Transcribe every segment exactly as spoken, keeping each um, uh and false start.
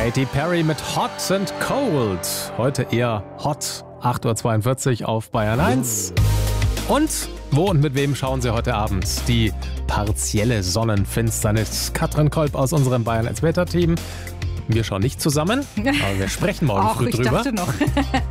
Katy Perry mit Hot and Cold. Heute eher hot. acht Uhr zweiundvierzig auf Bayern eins. Und wo und mit wem schauen Sie heute Abend die partielle Sonnenfinsternis? Katrin Kolb aus unserem Bayern eins Wetter-Team. Wir schauen nicht zusammen, aber wir sprechen morgen Och, früh ich drüber. dachte noch.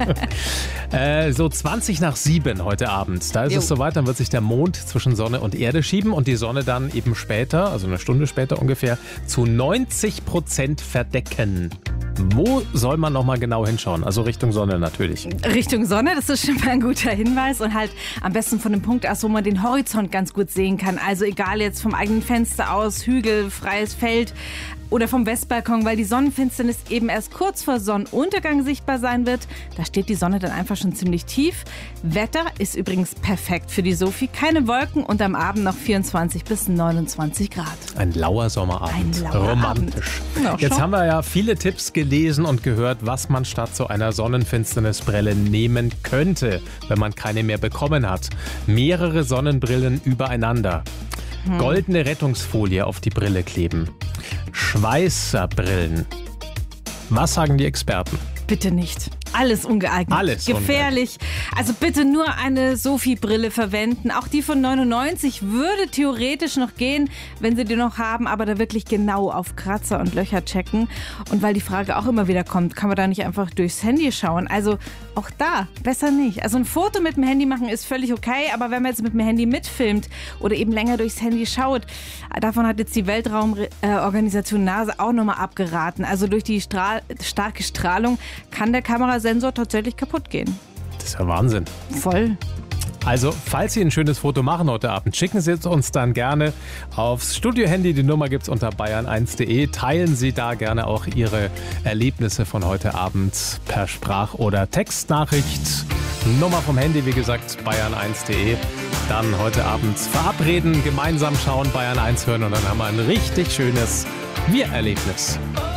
äh, so zwanzig nach sieben heute Abend. Da ist Jo. es soweit, dann wird sich der Mond zwischen Sonne und Erde schieben und die Sonne dann eben später, also eine Stunde später ungefähr, zu neunzig Prozent verdecken. Wo soll man nochmal genau hinschauen? Also Richtung Sonne natürlich. Richtung Sonne, das ist schon mal ein guter Hinweis und halt am besten von dem Punkt aus, wo man den Horizont ganz gut sehen kann. Also egal jetzt vom eigenen Fenster aus, Hügel, freies Feld oder vom Westbalkon, weil die Sonnenfinsternis eben erst kurz vor Sonnenuntergang sichtbar sein wird. Da steht die Sonne dann einfach schon ziemlich tief. Wetter ist übrigens perfekt für die Sophie. Keine Wolken und am Abend noch vierundzwanzig bis neunundzwanzig Grad. Ein lauer Sommerabend. Ein lauer Romantisch. Abend. Ja, Jetzt schon. haben wir ja viele Tipps gelesen und gehört, was man statt so einer Sonnenfinsternisbrille nehmen könnte, wenn man keine mehr bekommen hat. Mehrere Sonnenbrillen übereinander. Hm. Goldene Rettungsfolie auf die Brille kleben. Schweißerbrillen. Was sagen die Experten? Bitte nicht. Alles ungeeignet. Alles gefährlich. Also bitte nur eine Sophie-Brille verwenden. Auch die von neunundneunzig würde theoretisch noch gehen, wenn sie die noch haben, aber da wirklich genau auf Kratzer und Löcher checken. Und weil die Frage auch immer wieder kommt, kann man da nicht einfach durchs Handy schauen? Also auch da besser nicht. Also ein Foto mit dem Handy machen ist völlig okay, aber wenn man jetzt mit dem Handy mitfilmt oder eben länger durchs Handy schaut, davon hat jetzt die Weltraumorganisation NASA auch nochmal abgeraten. Also durch die Strahl- starke Strahlung kann der Kamerasensor tatsächlich kaputt gehen. Das ist ja Wahnsinn. Voll. Also, falls Sie ein schönes Foto machen heute Abend, schicken Sie es uns dann gerne aufs Studio-Handy. Die Nummer gibt es unter bayern eins punkt de. Teilen Sie da gerne auch Ihre Erlebnisse von heute Abend per Sprach- oder Textnachricht. Nummer vom Handy, wie gesagt, bayern eins punkt de. Dann heute Abend verabreden, gemeinsam schauen, Bayern eins hören und dann haben wir ein richtig schönes Wir-Erlebnis.